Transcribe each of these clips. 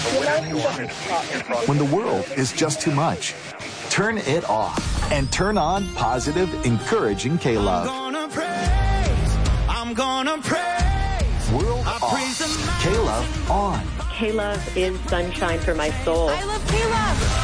When the world is just too much, turn it off and turn on positive, encouraging K-Love. I'm gonna praise. World off. K-Love on. K-Love is sunshine for my soul. I love K-Love.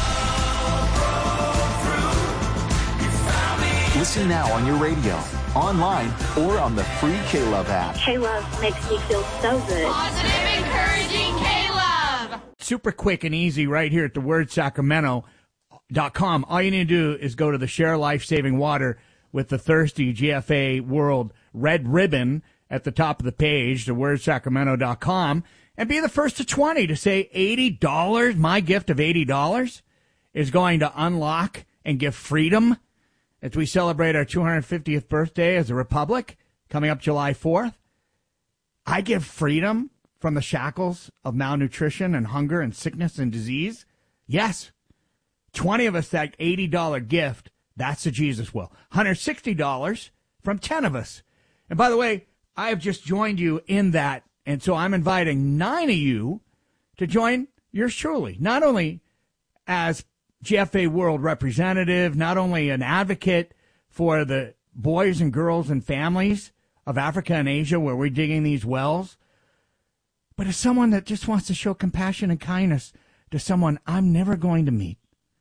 Listen now on your radio, online, or on the free K-Love app. K-Love makes me feel so good. Positive, encouraging K-Love. Super quick and easy right here at thewordsacramento.com. All you need to do is go to the Share Life-Saving Water with the Thirsty GFA World red ribbon at the top of the page, thewordsacramento.com, and be the first to 20 to say $80. My gift of $80 is going to unlock and give freedom as we celebrate our 250th birthday as a republic coming up July 4th. I give freedom from the shackles of malnutrition and hunger and sickness and disease. Yes, 20 of us, that $80 gift, that's the Jesus will. $160 from 10 of us. And by the way, I have just joined you in that, and so I'm inviting 9 of you to join yours truly, not only as GFA World representative, not only an advocate for the boys and girls and families of Africa and Asia where we're digging these wells, but as someone that just wants to show compassion and kindness to someone I'm never going to meet,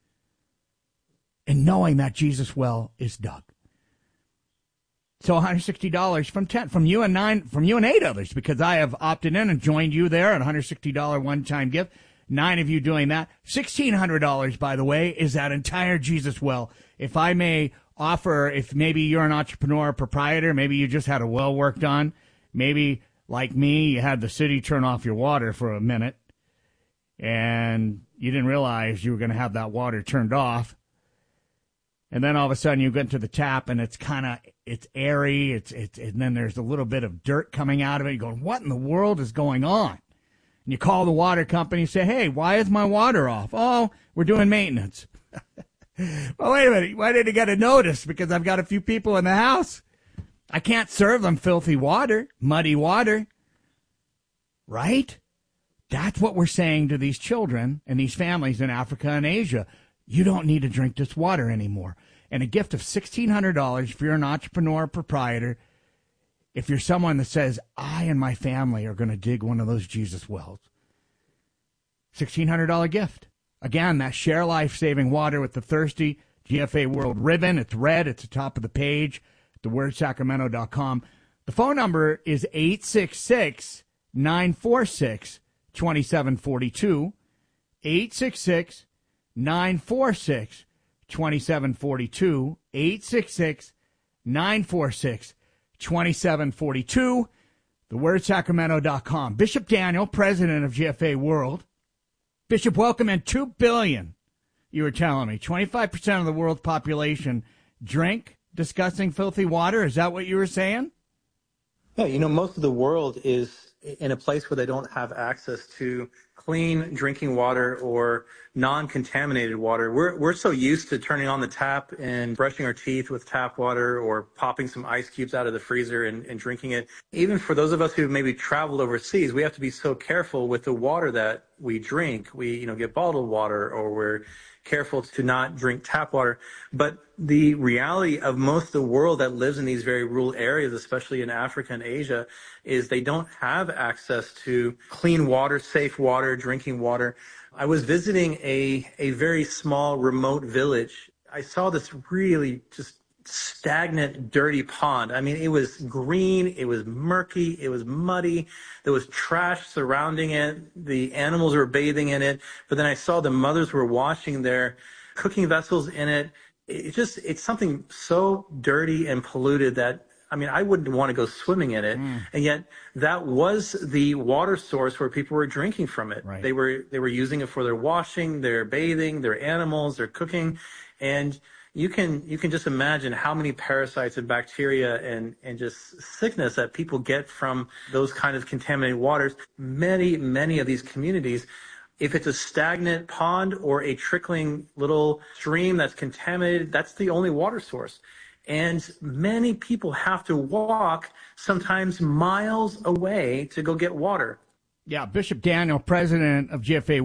and knowing that Jesus well is dug. So $160 from 10, from you and 8 others, because I have opted in and joined you there at $160 one-time gift. 9 of you doing that. $1,600, by the way, is that entire Jesus well. If I may offer, if maybe you're an entrepreneur or proprietor, maybe you just had a well worked on, maybe like me, you had the city turn off your water for a minute, and you didn't realize you were going to have that water turned off. And then all of a sudden you get to the tap and it's airy, and then there's a little bit of dirt coming out of it. You're going, what in the world is going on? And you call the water company and say, hey, why is my water off? Oh, we're doing maintenance. Well, wait a minute. Why did you get a notice? Because I've got a few people in the house. I can't serve them filthy water, muddy water. Right? That's what we're saying to these children and these families in Africa and Asia. You don't need to drink this water anymore. And a gift of $1,600 if you're an entrepreneur or proprietor, if you're someone that says, I and my family are going to dig one of those Jesus wells. $1,600 gift. Again, that Share Life-Saving Water with the Thirsty GFA World ribbon. It's red. It's the top of the page. thewordsacramento.com. The phone number is 866-946-2742. 866-946-2742. 866-946-2742. thewordsacramento.com. Bishop Daniel, president of GFA World. Bishop, welcome in. $2 billion, you were telling me. 25% of the world's population drink disgusting, filthy water. Is that what you were saying? Yeah, most of the world is in a place where they don't have access to clean drinking water or non-contaminated water. We're so used to turning on the tap and brushing our teeth with tap water or popping some ice cubes out of the freezer and drinking it. Even for those of us who maybe traveled overseas, we have to be so careful with the water that we drink. We, get bottled water, or we're careful to not drink tap water. But the reality of most of the world that lives in these very rural areas, especially in Africa and Asia, is they don't have access to clean water, safe water, drinking water. I was visiting a very small remote village. I saw this really just stagnant, dirty pond. I mean, it was green, it was murky, it was muddy. There was trash surrounding it. The animals were bathing in it. But then I saw the mothers were washing their cooking vessels in it. It's something so dirty and polluted that, I wouldn't want to go swimming in it. And yet that was the water source where people were drinking from it. Right. They were using it for their washing, their bathing, their animals, their cooking. And you can just imagine how many parasites and bacteria and just sickness that people get from those kind of contaminated waters. Many of these communities, if it's a stagnant pond or a trickling little stream that's contaminated, that's the only water source. And many people have to walk sometimes miles away to go get water. Yeah, Bishop Daniel, president of GFA